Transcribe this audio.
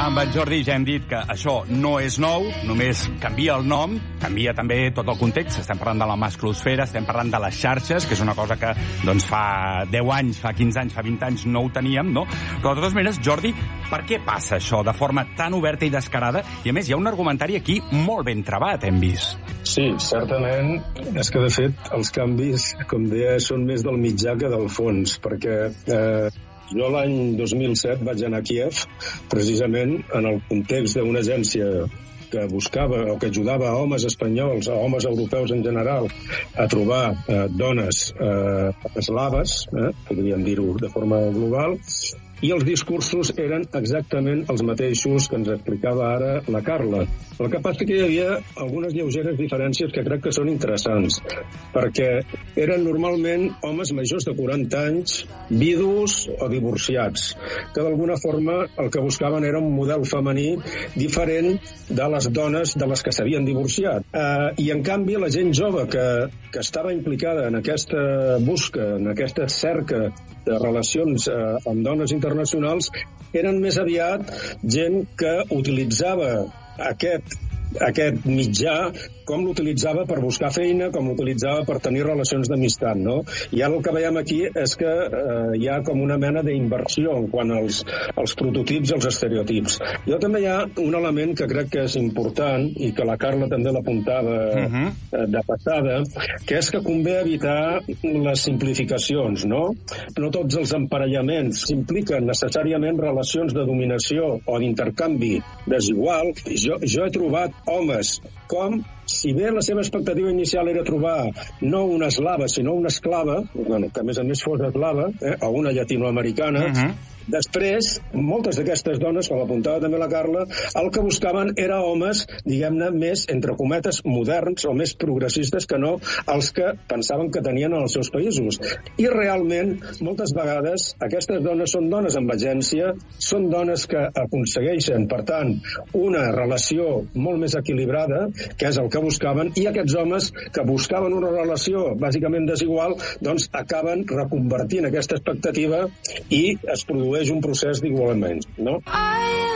Amb en Jordi ja hem dit que això no és nou, només canvia el nom, canvia també tot el context. Estem parlant de la masclosfera, estem parlant de les xarxes, que és una cosa que doncs, fa 10 anys, fa 15 anys, fa 20 anys no ho teníem, no? Però de totes maneres, Jordi, per què passa això de forma tan oberta i descarada? I a més, hi ha un argumentari aquí molt ben trebat, hem vist. Sí, certament. És que, de fet, els canvis, com deia, són més del mitjà que del fons, perquè jo l'any 2007 vaig anar a Kíev, precisament en el context d'una agència que buscava o que ajudava a homes espanyols, a homes europeus en general, a trobar dones eslaves, podríem dir-ho de forma global, i els discursos eren exactament els mateixos que ens explicava ara la Carla. El que passa que hi havia algunes lleugeres diferències que crec que són interessants, perquè eren normalment homes majors de 40 anys, vidus o divorciats, que d'alguna forma el que buscaven era un model femení diferent de les dones de les que s'havien divorciat. I en canvi la gent jove que estava implicada en aquesta busca, en aquesta cerca de relacions amb dones internacionals, eren més aviat gent que utilitzava aquest mitjà com l'utilitzava per buscar feina, com l'utilitzava per tenir relacions d'amistat, no? I ara el que veiem aquí és que hi ha com una mena d'inversió en quant als prototips i als estereotips. Jo també hi ha un element que crec que és important i que la Carla també l'apuntava de passada, que és que convé evitar les simplificacions, no? No tots els emparellaments impliquen necessàriament relacions de dominació o d'intercanvi desigual. Jo he trobat homes com, si bé la seva expectativa inicial era trobar no una eslava, sinó una esclava, que a més fos eslava, o una llatinoamericana, després, moltes d'aquestes dones, com apuntava també la Carla, el que buscaven era homes, diguem-ne, més, entre cometes, moderns o més progressistes que no els que pensaven que tenien en els seus països. I realment, moltes vegades, aquestes dones són dones amb agència, són dones que aconsegueixen, per tant, una relació molt més equilibrada, que és el que buscaven, i aquests homes que buscaven una relació bàsicament desigual, doncs acaben reconvertint aquesta expectativa i es produeix un procés d'igualament, no?